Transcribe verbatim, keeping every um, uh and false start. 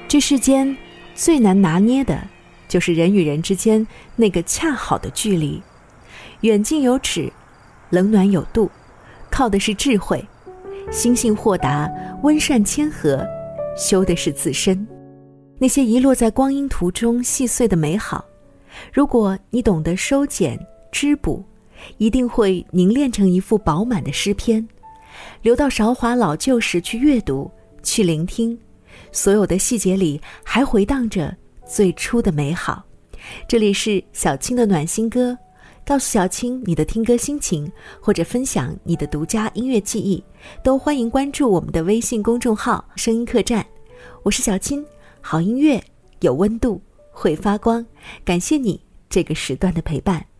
这世间最难拿捏的就是人与人之间那个恰好的距离，远近有尺，冷暖有度，靠的是智慧，心性豁达，温善谦和，修的是自身。那些遗落在光阴途中细碎的美好，如果你懂得收减织补，一定会凝练成一幅饱满的诗篇，留到韶华老旧时去阅读，去聆听，所有的细节里还回荡着最初的美好。这里是小青的暖心歌，告诉小青你的听歌心情，或者分享你的独家音乐记忆，都欢迎关注我们的微信公众号声音客栈。我是小青，好音乐有温度，会发光，感谢你这个时段的陪伴。